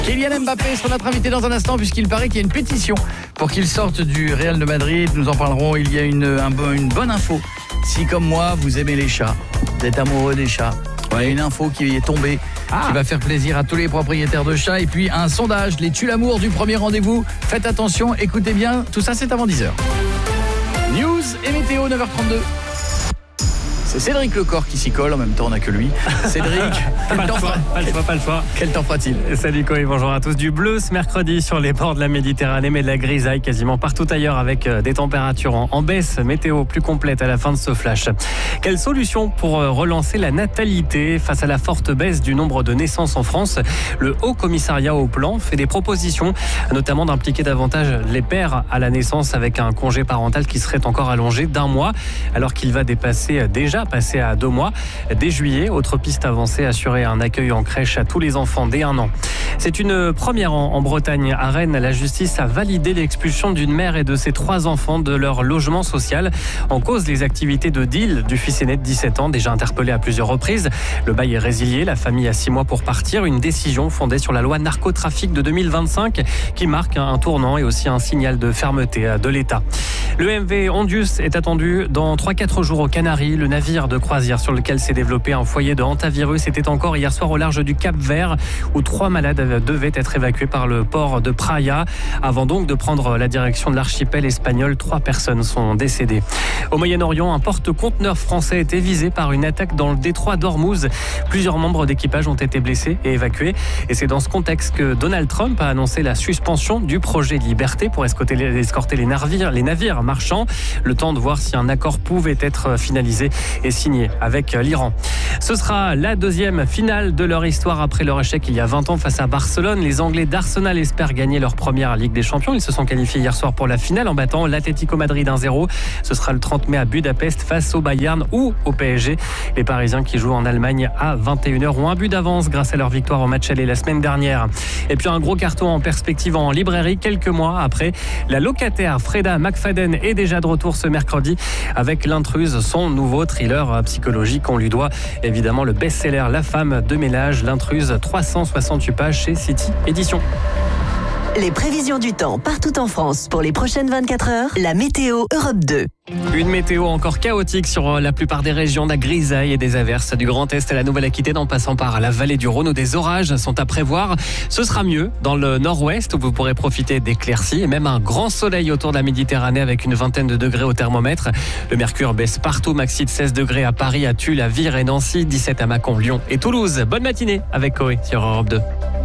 Kylian Mbappé sera notre invité dans un instant puisqu'il paraît qu'il y a une pétition pour qu'il sorte du Real de Madrid. Nous en parlerons. Il y a une bonne info. Si comme moi vous aimez les chats, vous êtes amoureux des chats, il y a une info qui est tombée qui va faire plaisir à tous les propriétaires de chats. Et puis un sondage, les tue l'amour du premier rendez-vous. Faites attention, écoutez bien, tout ça c'est avant 10h. News et météo 9h32. C'est Cédric Lecor qui s'y colle, en même temps on n'a que lui. Cédric, pas le choix. Quel temps fera-t-il ? Salut Koé, bonjour à tous. Du bleu ce mercredi sur les bords de la Méditerranée, mais de la grisaille quasiment partout ailleurs avec des températures en baisse. Météo plus complète à la fin de ce flash. Quelle solution pour relancer la natalité face à la forte baisse du nombre de naissances en France ? Le Haut Commissariat au Plan fait des propositions, notamment d'impliquer davantage les pères à la naissance avec un congé parental qui serait encore allongé d'1 mois, alors qu'il va déjà passer à 2 mois. Dès juillet, autre piste avancée, assurer un accueil en crèche à tous les enfants dès 1 an. C'est une première en Bretagne. À Rennes, la justice a validé l'expulsion d'une mère et de ses 3 enfants de leur logement social. En cause, les activités de deal du fils aîné de 17 ans, déjà interpellé à plusieurs reprises. Le bail est résilié, la famille a 6 mois pour partir. Une décision fondée sur la loi narcotrafic de 2025 qui marque un tournant et aussi un signal de fermeté de l'État. Le MV Ondius est attendu dans 3-4 jours aux Canaries. Le navire de croisière sur lequel s'est développé un foyer de hantavirus était encore hier soir au large du Cap-Vert où 3 malades devaient être évacués par le port de Praia. Avant donc de prendre la direction de l'archipel espagnol, 3 personnes sont décédées. Au Moyen-Orient, un porte-conteneur français a été visé par une attaque dans le détroit d'Ormuz. Plusieurs membres d'équipage ont été blessés et évacués. Et c'est dans ce contexte que Donald Trump a annoncé la suspension du projet Liberté pour escorter les navires marchands. Le temps de voir si un accord pouvait être finalisé et signé avec l'Iran. Ce sera la 2e finale de leur histoire après leur échec il y a 20 ans face à Barcelone. Les Anglais d'Arsenal espèrent gagner leur première Ligue des Champions. Ils se sont qualifiés hier soir pour la finale en battant l'Atlético Madrid 1-0. Ce sera le 30 mai à Budapest face au Bayern ou au PSG. Les Parisiens qui jouent en Allemagne à 21h ont un but d'avance grâce à leur victoire au match aller la semaine dernière. Et puis un gros carton en perspective en librairie quelques mois après. La locataire Freda McFadden est déjà de retour ce mercredi avec L'Intruse, son nouveau thriller psychologique. On lui doit évidemment le best-seller La femme de ménage, L'Intruse, 368 pages chez City Éditions. Les prévisions du temps partout en France pour les prochaines 24 heures, la météo Europe 2. Une météo encore chaotique sur la plupart des régions, de la grisaille et des averses du Grand Est à la Nouvelle-Aquitaine en passant par la vallée du Rhône où des orages sont à prévoir. Ce sera mieux dans le nord-ouest où vous pourrez profiter d'éclaircies et même un grand soleil autour de la Méditerranée avec une vingtaine de degrés au thermomètre. Le mercure baisse partout, maxi de 16 degrés à Paris, à Tulle, à Vire et Nancy, 17 à Mâcon, Lyon et Toulouse. Bonne matinée avec Koé sur Europe 2.